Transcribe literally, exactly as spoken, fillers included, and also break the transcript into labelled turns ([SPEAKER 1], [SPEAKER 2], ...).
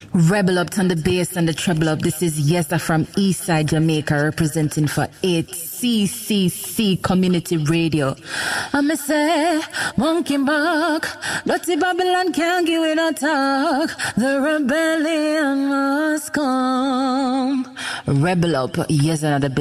[SPEAKER 1] Rebel up on the bass and the treble up. This is Yesa from Eastside Jamaica representing for eight C C C Community Radio. I'ma say, monkey buck, dirty Babylon can't give it a talk. The rebellion must come. Rebel up, yes, another bass.